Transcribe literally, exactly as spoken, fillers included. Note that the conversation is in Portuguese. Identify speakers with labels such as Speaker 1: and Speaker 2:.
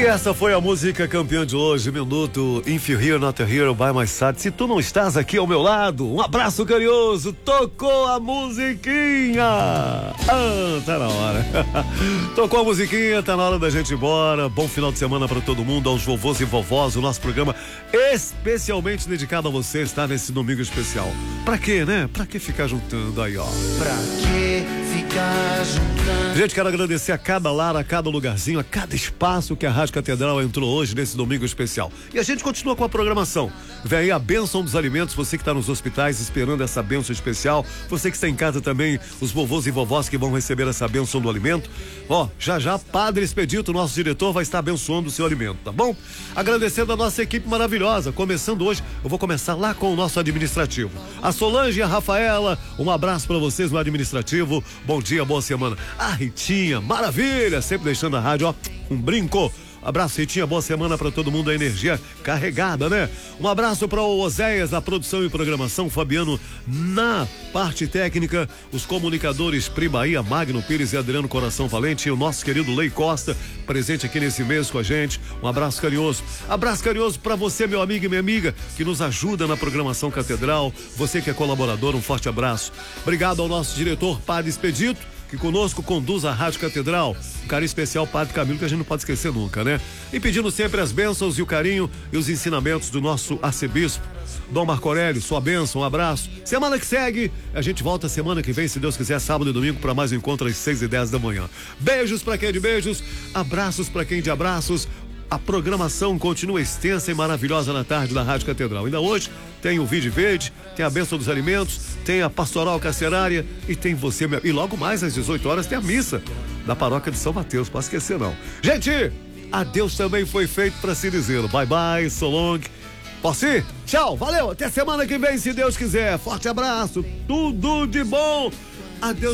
Speaker 1: essa foi a música campeã de hoje, Minuto If You Here Not a Hero by My Side. Se tu não estás aqui ao meu lado, um abraço carinhoso, tocou a musiquinha. Ah, tá na hora. Tocou a musiquinha, tá na hora da gente ir embora. Bom final de semana pra todo mundo, aos vovôs e vovós. O nosso programa especialmente dedicado a você, está nesse domingo especial. Pra quê, né? Pra que ficar juntando aí, ó?
Speaker 2: Pra que ficar juntando?
Speaker 1: Gente, quero agradecer a cada lar, a cada lugarzinho, a cada espaço que a Rádio Catedral entrou hoje nesse domingo especial. E a gente continua com a programação. Vem aí a bênção dos alimentos, você que está nos hospitais esperando essa bênção especial, você que está em casa também, os vovôs e vovós que vão receber essa bênção do alimento. Ó, já já Padre Expedito, nosso diretor, vai estar abençoando o seu alimento, tá bom? Agradecendo a nossa equipe maravilhosa, começando hoje, eu vou começar lá com o nosso administrativo. A Solange e a Rafaela, um abraço para vocês no administrativo, bom dia, boa semana. A Ritinha, maravilha, sempre deixando a rádio, ó, um brinco. Abraço, Ritinha, boa semana pra todo mundo, a energia carregada, né? Um abraço para o Oséias na produção e programação, Fabiano na parte técnica, os comunicadores Pri Bahia, Magno Pires e Adriano Coração Valente, e o nosso querido Lei Costa, presente aqui nesse mês com a gente. Um abraço carinhoso. Abraço carinhoso para você, meu amigo e minha amiga, que nos ajuda na programação Catedral, você que é colaborador, um forte abraço. Obrigado ao nosso diretor, Padre Expedito, que conosco conduz a Rádio Catedral. Um carinho especial, Padre Camilo, que a gente não pode esquecer nunca, né? E pedindo sempre as bênçãos e o carinho e os ensinamentos do nosso arcebispo, Dom Marco Aurélio, sua bênção, um abraço. Semana que segue, a gente volta semana que vem, se Deus quiser, sábado e domingo, para mais um encontro às seis e dez da manhã. Beijos para quem é de beijos, abraços para quem é de abraços. A programação continua extensa e maravilhosa na tarde da Rádio Catedral. Ainda hoje tem o Vídeo Verde, tem a Bênção dos Alimentos, tem a Pastoral Carcerária e tem você, meu... e logo mais às dezoito horas tem a missa da Paróquia de São Mateus, pode esquecer não. Gente, adeus também foi feito para Cirizeiro. Bye bye, so long. Posso ir? Tchau, valeu, até semana que vem, se Deus quiser. Forte abraço, tudo de bom. Adeus.